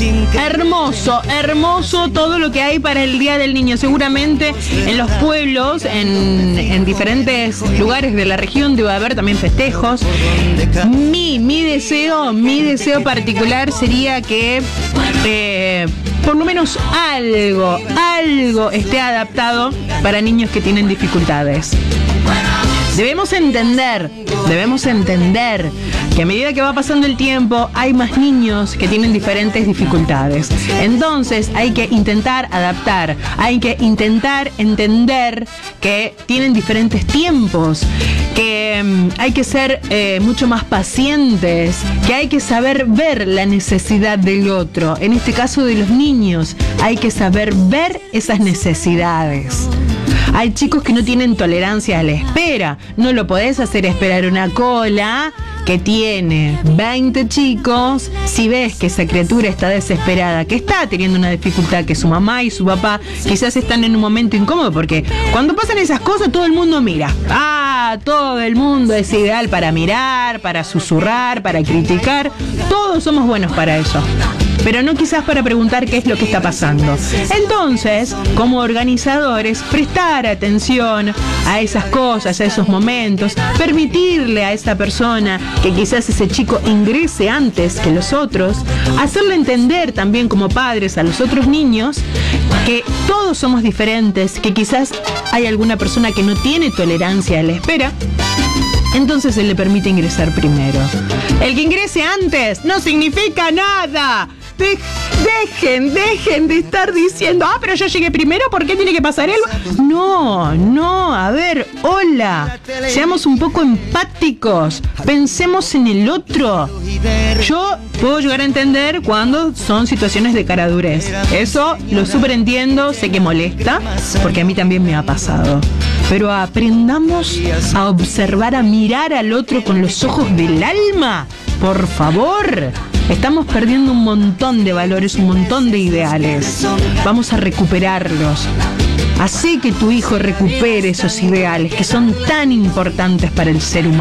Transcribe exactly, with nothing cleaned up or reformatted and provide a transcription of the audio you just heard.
Hermoso, hermoso todo lo que hay para el Día del Niño. Seguramente en los pueblos, en, en diferentes lugares de la región debe haber también festejos. Mi, mi deseo, mi deseo particular sería que eh, por lo menos algo, algo esté adaptado para niños que tienen dificultades. Debemos entender, debemos entender que a medida que va pasando el tiempo hay más niños que tienen diferentes dificultades. Entonces hay que intentar adaptar, hay que intentar entender que tienen diferentes tiempos, que um, hay que ser eh, mucho más pacientes, que hay que saber ver la necesidad del otro. En este caso de los niños, hay que saber ver esas necesidades. Hay chicos que no tienen tolerancia a la espera. No lo podés hacer esperar una cola que tiene veinte chicos. Si ves que esa criatura está desesperada, que está teniendo una dificultad, que su mamá y su papá quizás están en un momento incómodo, porque cuando pasan esas cosas todo el mundo mira. Ah, todo el mundo es ideal para mirar, para susurrar, para criticar. Todos somos buenos para eso, pero no quizás para preguntar qué es lo que está pasando. Entonces, como organizadores, prestar atención a esas cosas, a esos momentos, permitirle a esa persona que quizás ese chico ingrese antes que los otros, hacerle entender también como padres a los otros niños que todos somos diferentes, que quizás hay alguna persona que no tiene tolerancia a la espera. Entonces se le permite ingresar primero. El que ingrese antes no significa nada. De- dejen, dejen de estar diciendo, ah, pero yo llegué primero, ¿por qué tiene que pasar él? No, no, a ver, hola, seamos un poco empáticos, pensemos en el otro. Yo puedo llegar a entender cuando son situaciones de caradurez. Eso lo súper entiendo, sé que molesta, porque a mí también me ha pasado. Pero aprendamos a observar, a mirar al otro con los ojos del alma, por favor. Estamos perdiendo un montón de valores, un montón de ideales. Vamos a recuperarlos. Hacé que tu hijo recupere esos ideales que son tan importantes para el ser humano.